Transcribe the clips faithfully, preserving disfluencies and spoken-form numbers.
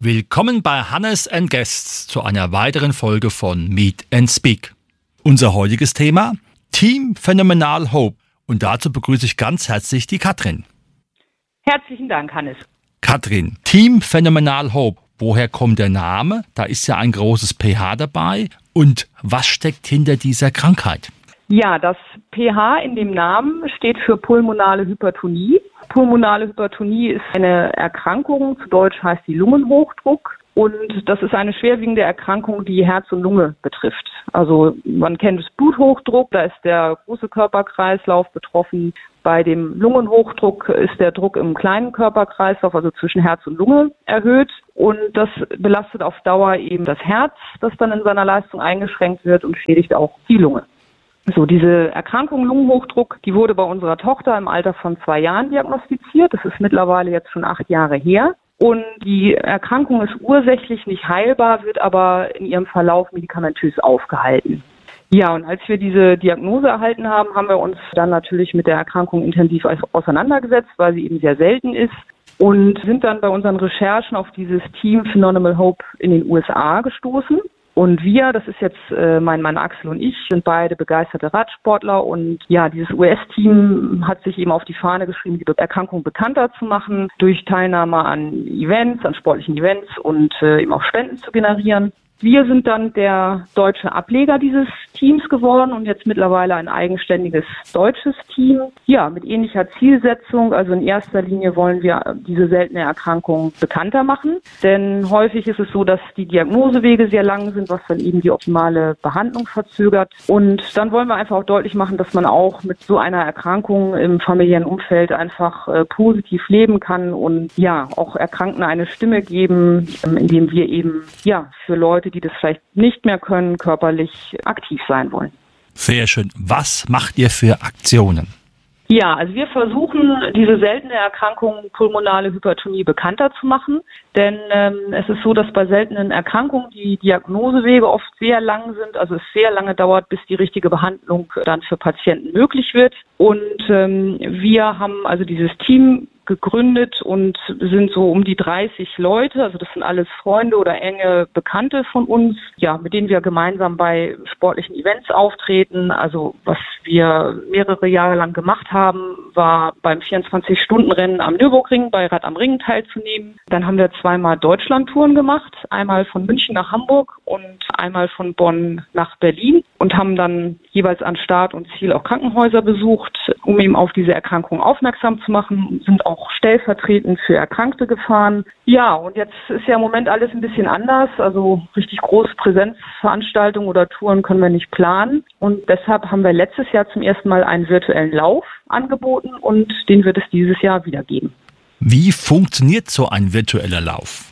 Willkommen bei Hannes and Guests zu einer weiteren Folge von Meet and Speak. Unser heutiges Thema: Team Phenomenal Hope. Und dazu begrüße ich ganz herzlich die Katrin. Herzlichen Dank, Hannes. Katrin, Team Phenomenal Hope. Woher kommt der Name? Da ist ja ein großes P H dabei. Und was steckt hinter dieser Krankheit? Ja, das P H in dem Namen steht für pulmonale Hypertonie. Pulmonale Hypertonie ist eine Erkrankung, zu Deutsch heißt die Lungenhochdruck. Und das ist eine schwerwiegende Erkrankung, die Herz und Lunge betrifft. Also man kennt das Bluthochdruck, da ist der große Körperkreislauf betroffen. Bei dem Lungenhochdruck ist der Druck im kleinen Körperkreislauf, also zwischen Herz und Lunge, erhöht. Und das belastet auf Dauer eben das Herz, das dann in seiner Leistung eingeschränkt wird und schädigt auch die Lunge. So, diese Erkrankung Lungenhochdruck, die wurde bei unserer Tochter im Alter von zwei Jahren diagnostiziert. Das ist mittlerweile jetzt schon acht Jahre her. Und die Erkrankung ist ursächlich nicht heilbar, wird aber in ihrem Verlauf medikamentös aufgehalten. Ja, und als wir diese Diagnose erhalten haben, haben wir uns dann natürlich mit der Erkrankung intensiv auseinandergesetzt, weil sie eben sehr selten ist. Und sind dann bei unseren Recherchen auf dieses Team Phenomenal Hope in den U S A gestoßen. Und wir, das ist jetzt äh, mein Mann Axel und ich, sind beide begeisterte Radsportler. Und ja, dieses U S-Team hat sich eben auf die Fahne geschrieben, die Erkrankung bekannter zu machen, durch Teilnahme an Events, an sportlichen Events und äh, eben auch Spenden zu generieren. Wir sind dann der deutsche Ableger dieses Teams geworden und jetzt mittlerweile ein eigenständiges deutsches Team. Ja, mit ähnlicher Zielsetzung. Also in erster Linie wollen wir diese seltene Erkrankung bekannter machen. Denn häufig ist es so, dass die Diagnosewege sehr lang sind, was dann eben die optimale Behandlung verzögert. Und dann wollen wir einfach auch deutlich machen, dass man auch mit so einer Erkrankung im familiären Umfeld einfach äh, positiv leben kann und ja, auch Erkrankten eine Stimme geben, ähm, indem wir eben ja für Leute, die das vielleicht nicht mehr können, körperlich aktiv sein wollen. Sehr schön. Was macht ihr für Aktionen? Ja, also wir versuchen, diese seltene Erkrankung pulmonale Hypertonie bekannter zu machen, denn ähm, es ist so, dass bei seltenen Erkrankungen die Diagnosewege oft sehr lang sind, also es sehr lange dauert, bis die richtige Behandlung dann für Patienten möglich wird. Und ähm, wir haben also dieses Team gegründet und sind so um die dreißig Leute, also das sind alles Freunde oder enge Bekannte von uns, ja, mit denen wir gemeinsam bei sportlichen Events auftreten. Also was wir mehrere Jahre lang gemacht haben, war beim vierundzwanzig-Stunden-Rennen am Nürburgring bei Rad am Ring teilzunehmen. Dann haben wir zweimal Deutschlandtouren gemacht, einmal von München nach Hamburg und einmal von Bonn nach Berlin und haben dann jeweils an Start und Ziel auch Krankenhäuser besucht, um eben auf diese Erkrankung aufmerksam zu machen, sind auch auch stellvertretend für Erkrankte gefahren. Ja, und jetzt ist ja im Moment alles ein bisschen anders. Also richtig große Präsenzveranstaltungen oder Touren können wir nicht planen. Und deshalb haben wir letztes Jahr zum ersten Mal einen virtuellen Lauf angeboten und den wird es dieses Jahr wieder geben. Wie funktioniert so ein virtueller Lauf?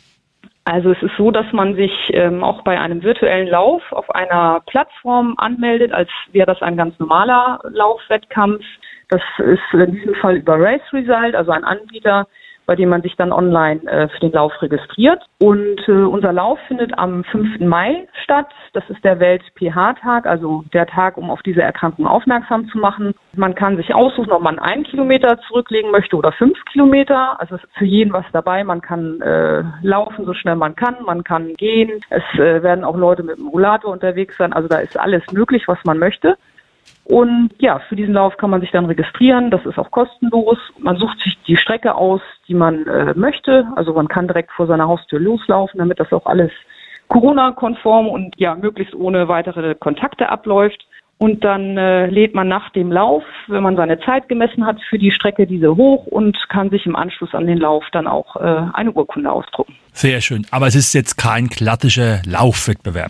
Also es ist so, dass man sich ähm, auch bei einem virtuellen Lauf auf einer Plattform anmeldet, als wäre das ein ganz normaler Laufwettkampf. Das ist in diesem Fall über Race Result, also ein Anbieter, bei dem man sich dann online äh, für den Lauf registriert. Und äh, unser Lauf findet am fünften Mai statt. Das ist der Welt-P H-Tag, also der Tag, um auf diese Erkrankung aufmerksam zu machen. Man kann sich aussuchen, ob man einen Kilometer zurücklegen möchte oder fünf Kilometer. Also es ist für jeden was dabei. Man kann äh, laufen, so schnell man kann. Man kann gehen. Es äh, werden auch Leute mit dem Rollator unterwegs sein. Also da ist alles möglich, was man möchte. Und ja, für diesen Lauf kann man sich dann registrieren. Das ist auch kostenlos. Man sucht sich die Strecke aus, die man äh, möchte. Also man kann direkt vor seiner Haustür loslaufen, damit das auch alles Corona-konform und ja möglichst ohne weitere Kontakte abläuft. Und dann äh, lädt man nach dem Lauf, wenn man seine Zeit gemessen hat, für die Strecke diese hoch und kann sich im Anschluss an den Lauf dann auch äh, eine Urkunde ausdrucken. Sehr schön. Aber es ist jetzt kein klassischer Laufwettbewerb.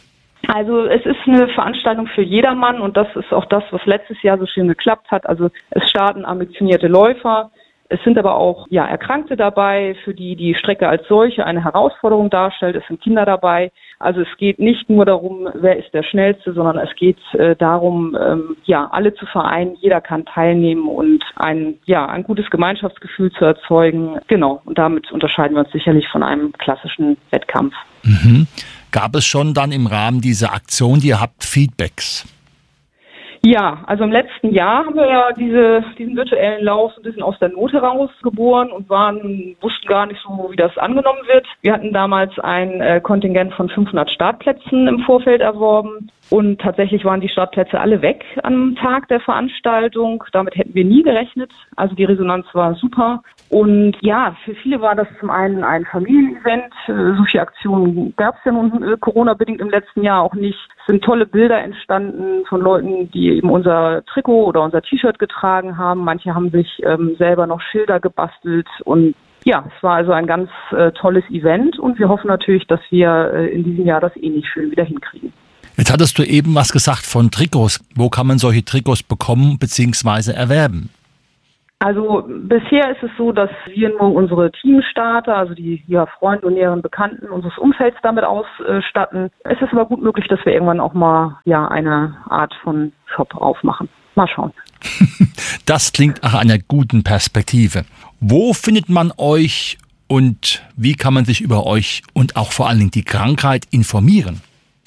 Also es ist eine Veranstaltung für jedermann und das ist auch das, was letztes Jahr so schön geklappt hat. Also es starten ambitionierte Läufer, es sind aber auch ja Erkrankte dabei, für die die Strecke als solche eine Herausforderung darstellt. Es sind Kinder dabei. Also es geht nicht nur darum, wer ist der Schnellste, sondern es geht äh, darum, ähm, ja alle zu vereinen. Jeder kann teilnehmen und ein ja ein gutes Gemeinschaftsgefühl zu erzeugen. Genau. Und damit unterscheiden wir uns sicherlich von einem klassischen Wettkampf. Mhm. Gab es schon dann im Rahmen dieser Aktion, die ihr habt, Feedbacks? Ja, also im letzten Jahr haben wir ja diese, diesen virtuellen Lauf so ein bisschen aus der Not heraus geboren und waren, wussten gar nicht so, wie das angenommen wird. Wir hatten damals ein äh, Kontingent von fünfhundert Startplätzen im Vorfeld erworben und tatsächlich waren die Startplätze alle weg am Tag der Veranstaltung. Damit hätten wir nie gerechnet. Also die Resonanz war super. Und ja, für viele war das zum einen ein Familienevent. Solche Aktionen gab es ja nun äh, Corona-bedingt im letzten Jahr auch nicht. Es sind tolle Bilder entstanden von Leuten, die eben unser Trikot oder unser T-Shirt getragen haben. Manche haben sich ähm, selber noch Schilder gebastelt und ja, es war also ein ganz äh, tolles Event und wir hoffen natürlich, dass wir äh, in diesem Jahr das ähnlich schön wieder hinkriegen. Jetzt hattest du eben was gesagt von Trikots. Wo kann man solche Trikots bekommen bzw. erwerben? Also bisher ist es so, dass wir nur unsere Teamstarter, also die ja, Freunde und näheren Bekannten unseres Umfelds damit ausstatten. Es ist aber gut möglich, dass wir irgendwann auch mal ja eine Art von Shop aufmachen. Mal schauen. Das klingt nach einer guten Perspektive. Wo findet man euch und wie kann man sich über euch und auch vor allen Dingen die Krankheit informieren?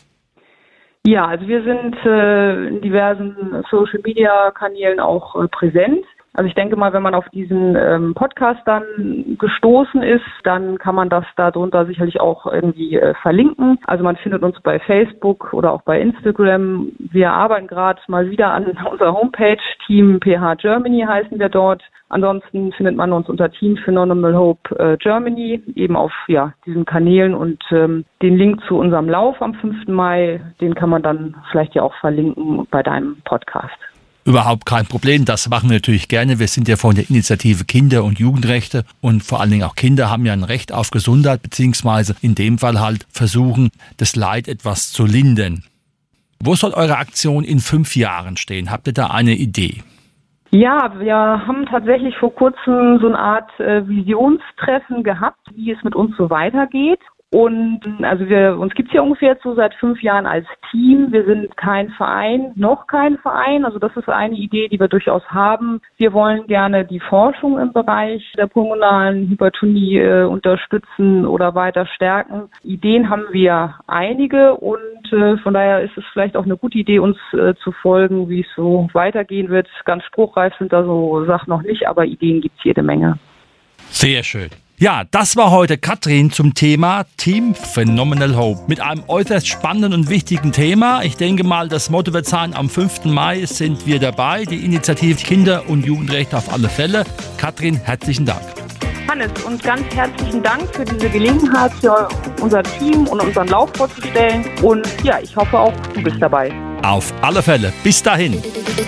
Ja, also wir sind äh, in diversen Social-Media-Kanälen auch äh, präsent. Also ich denke mal, wenn man auf diesen ähm, Podcast dann gestoßen ist, dann kann man das darunter sicherlich auch irgendwie äh, verlinken. Also man findet uns bei Facebook oder auch bei Instagram. Wir arbeiten gerade mal wieder an unserer Homepage. Team P H Germany heißen wir dort. Ansonsten findet man uns unter Team Phenomenal Hope äh, Germany eben auf ja, diesen Kanälen und ähm, den Link zu unserem Lauf am fünften Mai, den kann man dann vielleicht ja auch verlinken bei deinem Podcast. Überhaupt kein Problem, das machen wir natürlich gerne. Wir sind ja von der Initiative Kinder- und Jugendrechte und vor allen Dingen auch Kinder haben ja ein Recht auf Gesundheit, beziehungsweise in dem Fall halt versuchen, das Leid etwas zu lindern. Wo soll eure Aktion in fünf Jahren stehen? Habt ihr da eine Idee? Ja, wir haben tatsächlich vor kurzem so eine Art äh, Visionstreffen gehabt, wie es mit uns so weitergeht. Und also wir uns gibt's ja ungefähr jetzt so seit fünf Jahren als Team. Wir sind kein Verein, noch kein Verein. Also das ist eine Idee, die wir durchaus haben. Wir wollen gerne die Forschung im Bereich der pulmonalen Hypertonie äh, unterstützen oder weiter stärken. Ideen haben wir einige und äh, von daher ist es vielleicht auch eine gute Idee, uns äh, zu folgen, wie es so weitergehen wird. Ganz spruchreif sind da so Sachen noch nicht, aber Ideen gibt's jede Menge. Sehr schön. Ja, das war heute Katrin zum Thema Team Phenomenal Hope mit einem äußerst spannenden und wichtigen Thema. Ich denke mal, das Motto wird sein, am fünften Mai sind wir dabei, die Initiative Kinder- und Jugendrechte auf alle Fälle. Katrin, herzlichen Dank. Hannes, und ganz herzlichen Dank für diese Gelegenheit, für unser Team und unseren Lauf vorzustellen. Und ja, ich hoffe auch, du bist dabei. Auf alle Fälle. Bis dahin.